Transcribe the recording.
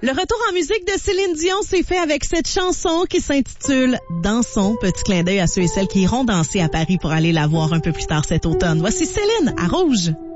Le retour en musique de Céline Dion s'est fait avec cette chanson qui s'intitule Dansons. Petit clin d'œil à ceux et celles qui iront danser à Paris pour aller la voir un peu plus tard cet automne. Voici Céline à Rouge.